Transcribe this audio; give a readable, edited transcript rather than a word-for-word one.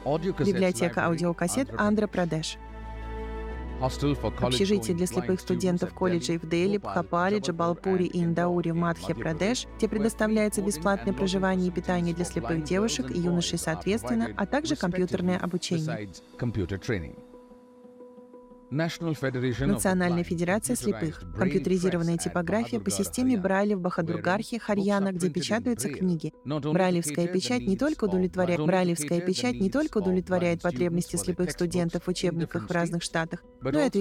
Библиотека аудиокассет Андхра-Прадеш. Общежитие для слепых студентов колледжей в Дели, Бхопале, Джабалпуре и Индауре в Мадхья-Прадеш, где предоставляется бесплатное проживание и питание для слепых девушек и юношей соответственно, а также компьютерное обучение. Национальная федерация слепых. Компьютеризированная типография по системе Брайля в Бахадургархе, Харьяна, где печатаются книги. Брайлевская печать не только удовлетворяет потребности слепых студентов в учебниках в разных штатах, но и отвечает